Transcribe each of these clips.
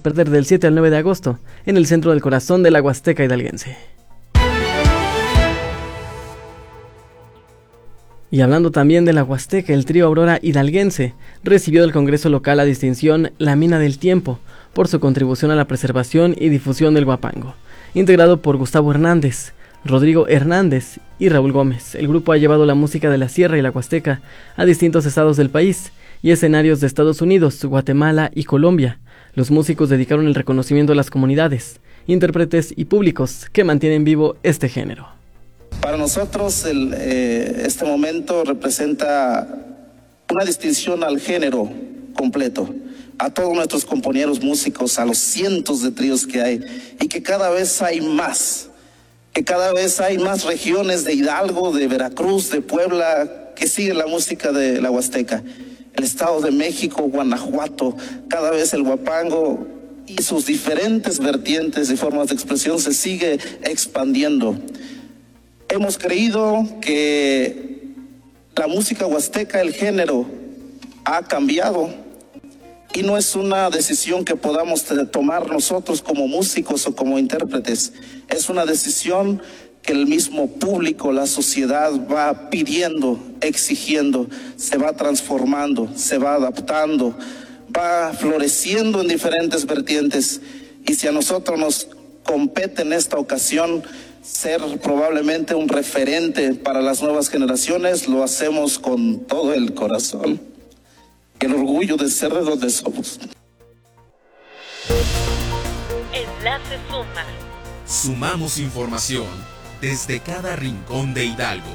perder del 7 al 9 de agosto en el centro del corazón de la Huasteca hidalguense. Y hablando también de la Huasteca, el trío Aurora hidalguense recibió del Congreso local la distinción La Mina del Tiempo por su contribución a la preservación y difusión del huapango, integrado por Gustavo Hernández, Rodrigo Hernández y Raúl Gómez. El grupo ha llevado la música de la Sierra y la Huasteca a distintos estados del país y escenarios de Estados Unidos, Guatemala y Colombia. Los músicos dedicaron el reconocimiento a las comunidades, intérpretes y públicos que mantienen vivo este género. Para nosotros este momento representa una distinción al género completo, a todos nuestros compañeros músicos, a los cientos de tríos que hay y que cada vez hay más. Que cada vez hay más regiones de Hidalgo, de Veracruz, de Puebla, que siguen la música de la Huasteca. El Estado de México, Guanajuato, cada vez el huapango y sus diferentes vertientes y formas de expresión se sigue expandiendo. Hemos creído que la música huasteca, el género, ha cambiado y no es una decisión que podamos tomar nosotros como músicos o como intérpretes. Es una decisión que el mismo público, la sociedad va pidiendo, exigiendo, se va transformando, se va adaptando, va floreciendo en diferentes vertientes. Y si a nosotros nos compete en esta ocasión ser probablemente un referente para las nuevas generaciones, lo hacemos con todo el corazón. El orgullo de ser de donde somos. Enlace Suma. Sumamos información desde cada rincón de Hidalgo.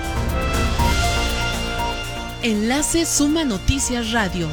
Enlace Suma Noticias Radio.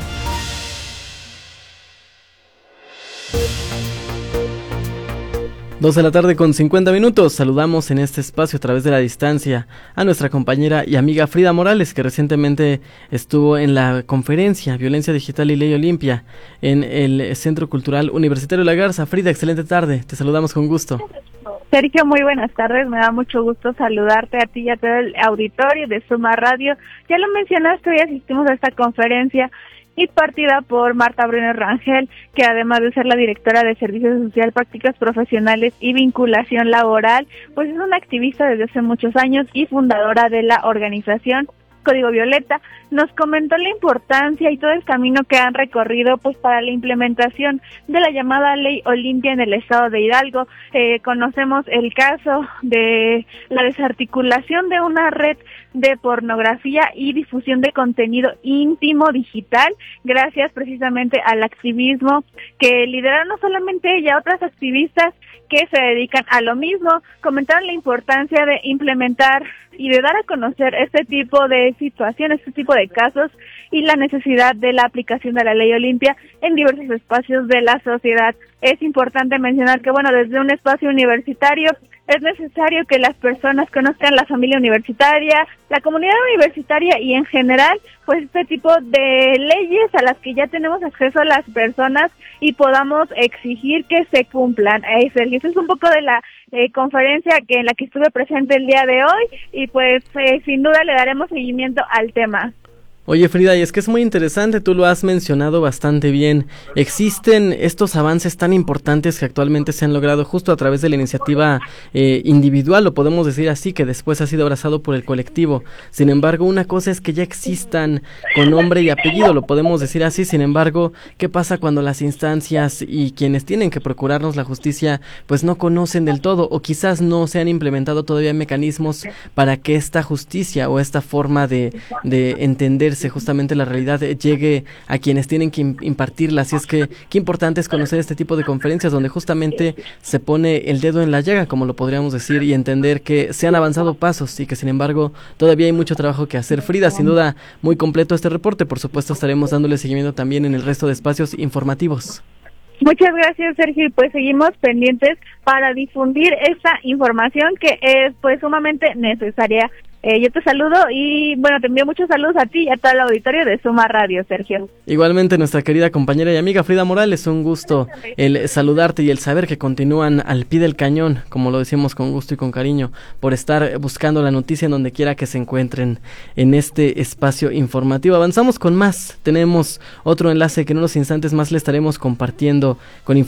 Dos de la tarde con 50 minutos. Saludamos en este espacio a través de la distancia a nuestra compañera y amiga Frida Morales, que recientemente estuvo en la conferencia Violencia Digital y Ley Olimpia en el Centro Cultural Universitario La Garza. Frida, excelente tarde. Te saludamos con gusto. Sergio, muy buenas tardes. Me da mucho gusto saludarte a ti y a todo el auditorio de Suma Radio. Ya lo mencionaste, hoy asistimos a esta conferencia impartida por Marta Brunner Rangel, que además de ser la directora de Servicio Social, Prácticas Profesionales y Vinculación Laboral, pues es una activista desde hace muchos años y fundadora de la organización Código Violeta. Nos comentó la importancia y todo el camino que han recorrido pues para la implementación de la llamada Ley Olimpia en el estado de Hidalgo. Conocemos el caso de la desarticulación de una red de pornografía y difusión de contenido íntimo digital, gracias precisamente al activismo que lideraron no solamente ella, otras activistas que se dedican a lo mismo. Comentaron la importancia de implementar y de dar a conocer este tipo de situaciones, este tipo de casos y la necesidad de la aplicación de la Ley Olimpia en diversos espacios de la sociedad. Es importante mencionar que, bueno, desde un espacio universitario es necesario que las personas conozcan la familia universitaria, la comunidad universitaria y en general, pues este tipo de leyes a las que ya tenemos acceso a las personas y podamos exigir que se cumplan. Sergio, eso es un poco de la conferencia en la que estuve presente el día de hoy y pues sin duda le daremos seguimiento al tema. Oye, Frida, y es que es muy interesante, tú lo has mencionado bastante bien. Existen estos avances tan importantes que actualmente se han logrado justo a través de la iniciativa individual, lo podemos decir así, que después ha sido abrazado por el colectivo. Sin embargo, una cosa es que ya existan con nombre y apellido, lo podemos decir así. Sin embargo, ¿qué pasa cuando las instancias y quienes tienen que procurarnos la justicia pues no conocen del todo o quizás no se han implementado todavía mecanismos para que esta justicia o esta forma de entenderse justamente la realidad llegue a quienes tienen que impartirla? Así es que qué importante es conocer este tipo de conferencias donde justamente se pone el dedo en la llaga, como lo podríamos decir, y entender que se han avanzado pasos y que sin embargo todavía hay mucho trabajo que hacer. Frida, sin duda muy completo este reporte, por supuesto estaremos dándole seguimiento también en el resto de espacios informativos. Muchas gracias, Sergio, y pues seguimos pendientes para difundir esta información que es pues sumamente necesaria. Yo te saludo y bueno, te envío muchos saludos a ti y a todo el auditorio de Suma Radio, Sergio. Igualmente, nuestra querida compañera y amiga Frida Morales, un gusto el saludarte y el saber que continúan al pie del cañón, como lo decimos con gusto y con cariño, por estar buscando la noticia en donde quiera que se encuentren en este espacio informativo. Avanzamos con más, tenemos otro enlace que en unos instantes más le estaremos compartiendo con